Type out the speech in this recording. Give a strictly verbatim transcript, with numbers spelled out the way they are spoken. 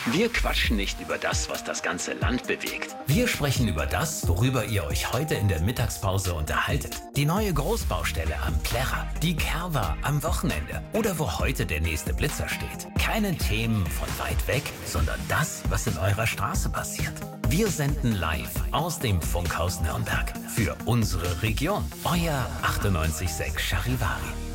Wir quatschen nicht über das, was das ganze Land bewegt. Wir sprechen über das, worüber ihr euch heute in der Mittagspause unterhaltet. Die neue Großbaustelle am Plärrer, die Kerwa am Wochenende oder wo heute der nächste Blitzer steht. Keine Themen von weit weg, sondern das, was in eurer Straße passiert. Wir senden live aus dem Funkhaus Nürnberg für unsere Region. Euer achtundneunzig Komma sechs Charivari.